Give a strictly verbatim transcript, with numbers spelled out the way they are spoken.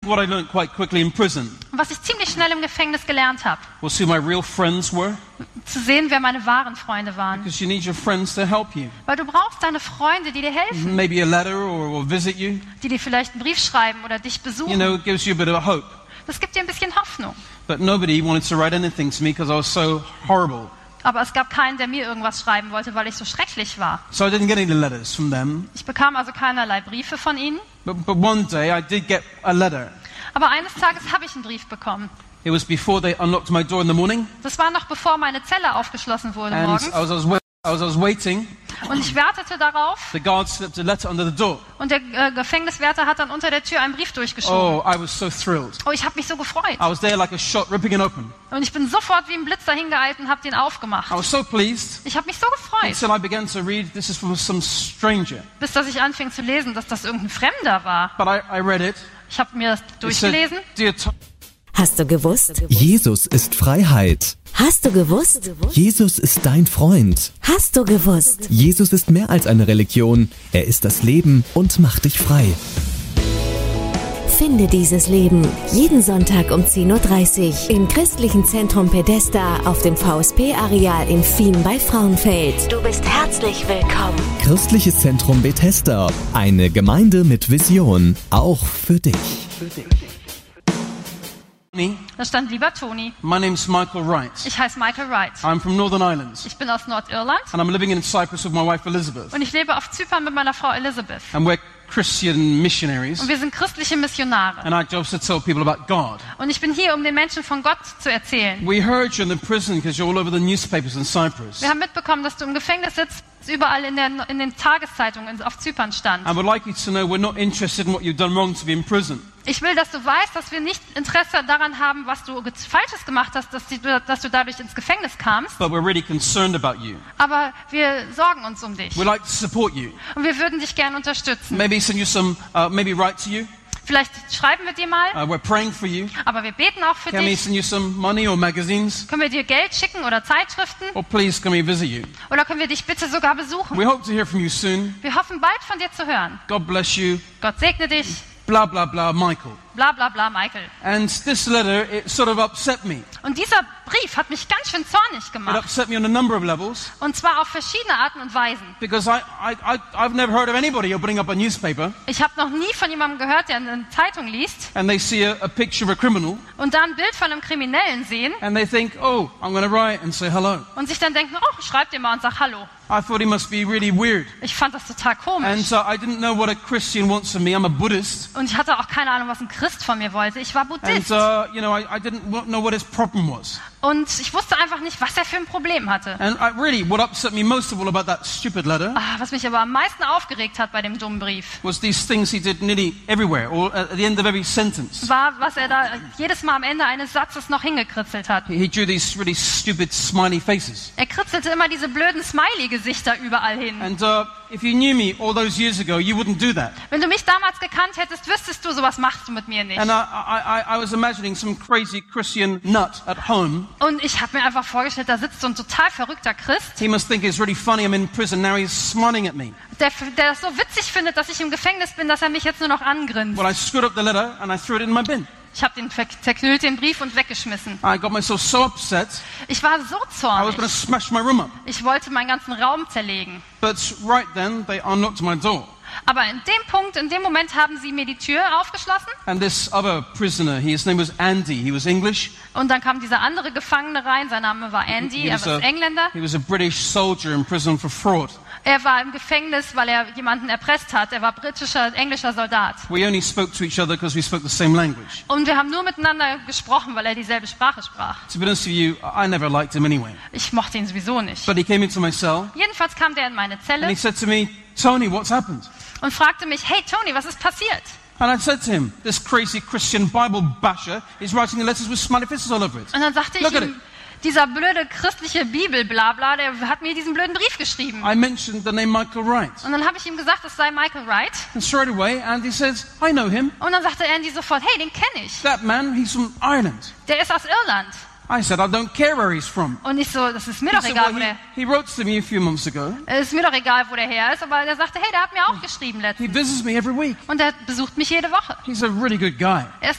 what I learned quite quickly in prison Und was ich ziemlich schnell im Gefängnis gelernt habe, was who my real friends were. zu sehen, wer meine wahren Freunde waren. Because you need your friends to help you. Weil du brauchst deine Freunde, die dir helfen, Maybe a letter or, or visit you. die dir vielleicht einen Brief schreiben oder dich You besuchen. know, it gives you a bit of hope. Das gibt dir ein bisschen Hoffnung. But nobody wanted to write anything to me because I was so horrible. Aber es gab keinen, der mir irgendwas schreiben wollte, weil ich so schrecklich war. So I didn't get any letters from them. Ich bekam also keinerlei Briefe von ihnen. But, but one day I did get a letter. Aber eines Tages habe ich einen Brief bekommen. It was before they unlocked my door in the morning. Das war noch bevor meine Zelle aufgeschlossen wurde And morgens. I was, I was, wait- I was, I was waiting. Und ich wartete darauf. The guard slipped a letter under the door. Und der äh, Gefängniswärter hat dann unter der Tür einen Brief durchgeschoben. Oh, I was so thrilled. Oh, ich habe mich so gefreut. I was there like a shot, ripping it open. Und ich bin sofort wie ein Blitz dahin geeilt und habe den aufgemacht. I was so pleased Ich habe mich so gefreut, until I began to read. This is from some stranger. bis dass ich anfing zu lesen, dass das irgendein Fremder war. But I, I read it. Ich habe mir das It said, durchgelesen. Dear Tom, Hast du gewusst? Jesus ist Freiheit. Hast du gewusst? Jesus ist dein Freund. Hast du gewusst? Jesus ist mehr als eine Religion. Er ist das Leben und macht dich frei. Finde dieses Leben jeden Sonntag um zehn Uhr dreißig im Christlichen Zentrum Pedesta auf dem V S P-Areal in Fien bei Frauenfeld. Du bist herzlich willkommen. Christliches Zentrum Bethesda. Eine Gemeinde mit Vision. Auch für dich. Da stand: Lieber Toni, my name's Michael Wright. ich heiße Michael Wright. I'm from Northern Ireland. Ich bin aus Nordirland And I'm living in Cyprus with my wife Elizabeth. und ich lebe auf Zypern mit meiner Frau Elizabeth. And we're Christian missionaries. Und wir sind christliche Missionare. And our job is to tell people about God. Und ich bin hier, um den Menschen von Gott zu erzählen. We heard you in the prison because you're all over the newspapers in Cyprus. Wir haben mitbekommen, dass du im Gefängnis sitzt, überall in, der, in den Tageszeitungen auf Zypern stand. And we'd like you to know we're not interested in what you've done wrong to be in prison. Ich will, dass du weißt, dass wir nicht Interesse daran haben, was du ge- Falsches gemacht hast, dass, die, dass du dadurch ins Gefängnis kamst. But we're really concerned about you. Aber wir sorgen uns um dich. We'd like to support you. Und wir würden dich gern unterstützen. Maybe send you some, uh, maybe write to you. Vielleicht schreiben wir dir mal, Uh, we're praying for you. aber wir beten auch für Can we dich. send you some money or magazines? Können wir dir Geld schicken oder Zeitschriften? Or please can we visit you? Oder können wir dich bitte sogar besuchen? We hope to hear from you soon. Wir hoffen bald von dir zu hören. God bless you. Gott segne dich. Blah, blah, blah, Michael. Bla bla bla, Michael. And this letter, it sort of upset me. Und dieser Brief hat mich ganz schön zornig It gemacht. upset me on a number of levels. Und zwar auf verschiedene Arten und Weisen. Because I, I, I, I've never heard of anybody opening up a newspaper Ich habe noch nie von jemandem gehört, der eine Zeitung liest and they see a, a picture of a criminal und da ein Bild von einem Kriminellen sehen and they think, oh, I'm going to write and say hello. und sich dann denken, oh, schreib dir mal und sag Hallo. I thought he must be really weird. Ich fand das total And komisch. so I didn't know what a Christian wants from me. I'm a Buddhist. Und ich hatte auch keine Ahnung, was ein Christ von mir wollte. Ich war And, Buddhist. uh, you know, I, I didn't w- know what his problem was. Und ich wusste einfach nicht, was er für ein Problem hatte. And I, really, what upset me most of all about that stupid letter Ah, was mich aber am meisten aufgeregt hat bei dem dummen Brief, was these things he did nearly everywhere, or at the end of every sentence. war, was er da jedes Mal am Ende eines Satzes noch hingekritzelt hat. He, he drew these really stupid smiley faces. Er kritzelte immer diese blöden Smiley-Gesichter überall hin. And uh, if you knew me all those years ago, you wouldn't do that. Wenn du mich damals gekannt hättest, wüsstest du, sowas machst du mit mir nicht. And uh, I, I, I was imagining some crazy Christian nut at home. Und ich habe mir einfach vorgestellt, da sitzt so ein total verrückter Christ, He must think it's really funny I'm in prison. Now he's smiling at me. der, der es so witzig findet, dass ich im Gefängnis bin, dass er mich jetzt nur noch angrinst. Well, I screwed up the letter and I threw it in my bin. Ich habe den ver- zerknüllt, den Brief, und weggeschmissen. I got myself so upset, Ich war so I was zornig. going to smash my room up. Ich wollte meinen ganzen Raum zerlegen. But right then, they unlocked my door. Aber in dem Punkt, in dem Moment haben sie mir die Tür aufgeschlossen. And this other prisoner, his name was Andy. He was English. Und dann kam dieser andere Gefangene rein. Sein Name war Andy. He Er was war a, Engländer. he was a British soldier in prison for fraud. Er war im Gefängnis, weil er jemanden erpresst hat. Er war britischer, englischer Soldat. We only spoke to each other because we spoke the same language. Und wir haben nur miteinander gesprochen, weil er dieselbe Sprache sprach. To be honest with you, I never liked him anyway. Ich mochte ihn sowieso nicht. But he came into my cell Jedenfalls kam der in meine and Zelle he said to me, Tony, what's happened? und fragte mich, hey Tony, was ist passiert? And I said to him, this crazy Christian Bible basher is writing letters with smiley faces all over it. Und dann sagte ich Look at ihm, dieser blöde christliche Bibel-Blabla, der hat mir diesen blöden Brief geschrieben. I mentioned the name Michael Wright. Und dann habe ich ihm gesagt, es sei Michael Wright. And straight away, Andy says, I know him. Und dann sagte Andy sofort, hey, den kenne ich. That man, he's from Ireland. Der ist aus Irland. I said, I don't care where he's from. Und ich so, das ist mir He doch said, egal, well, wo he, der, he wrote to me a few months ago. es ist mir doch egal, wo der her ist. Aber der sagte, hey, der hat mir auch geschrieben He letztens. visits me every week. Und der besucht mich jede Woche. He's a really good guy. Er ist